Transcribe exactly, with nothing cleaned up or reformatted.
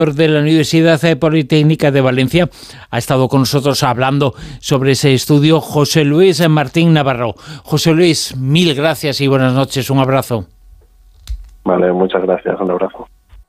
de la Universidad Politécnica de Valencia, ha estado con nosotros hablando sobre ese estudio, José Luis Martín Navarro. José Luis, mil gracias y buenas noches, un abrazo. Vale, muchas gracias, un abrazo.